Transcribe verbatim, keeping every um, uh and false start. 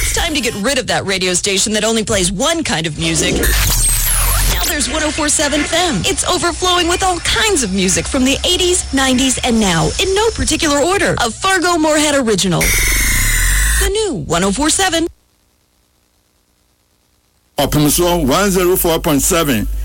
It's time to get rid of that radio station that only plays one kind of music. Now there's one oh four point seven F M. It's overflowing with all kinds of music from the eighties, nineties, and now, in no particular order. A Fargo Moorhead original. The new one oh four point seven. Opimiso one oh four point seven.